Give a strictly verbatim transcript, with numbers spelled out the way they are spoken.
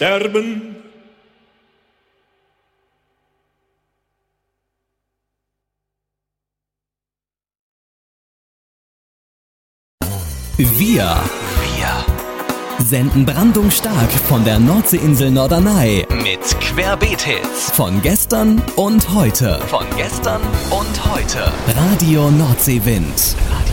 sterben. Wir, wir senden brandungsstark von der Nordseeinsel Norderney mit Querbeet-Hits von gestern und heute. Von gestern und heute. Radio Nordseewind. Radio